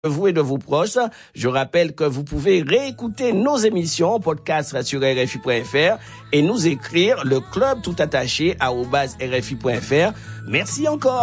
vous et de vos proches. Je rappelle que vous pouvez réécouter nos émissions en podcast sur RFI.fr et nous écrire le club tout attaché @RFI.fr. Merci encore.